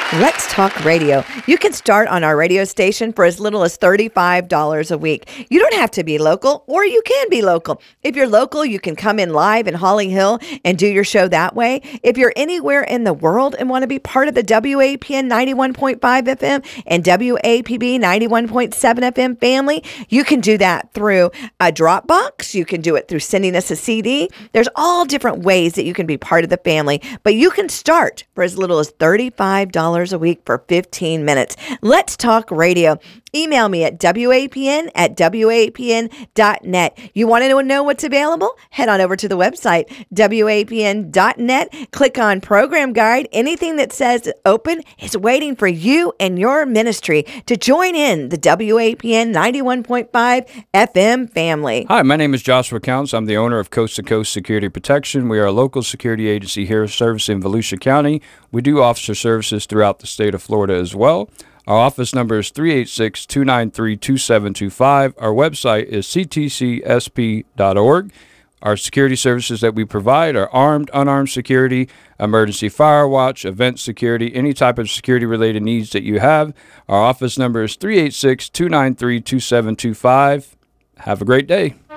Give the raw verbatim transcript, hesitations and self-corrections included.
Let's Talk Radio. You can start on our radio station for as little as thirty-five dollars a week. You don't have to be local, or you can be local. If you're local, you can come in live in Holly Hill and do your show that way. If you're anywhere in the world and want to be part of the W A P N ninety-one point five F M and W A P B ninety-one point seven F M family, you can do that through a Dropbox. You can do it through sending us a C D. There's all different ways that you can be part of the family, but you can start for as little as thirty-five dollars a week for fifteen minutes. Let's Talk Radio. Email me at W A P N at W A P N dot net. You want to know what's available? Head on over to the website, W A P N dot net. Click on Program Guide. Anything that says open is waiting for you and your ministry to join in the W A P N ninety-one point five F M family. Hi, my name is Joshua Counts. I'm the owner of Coast to Coast Security Protection. We are a local security agency here servicing Volusia County. We do officer services throughout the state of Florida as well. Our office number is three eight six, two nine three, two seven two five. Our website is C T C S P dot org. Our security services that we provide are armed, unarmed security, emergency fire watch, event security, any type of security-related needs that you have. Our office number is three eight six, two nine three, two seven two five. Have a great day.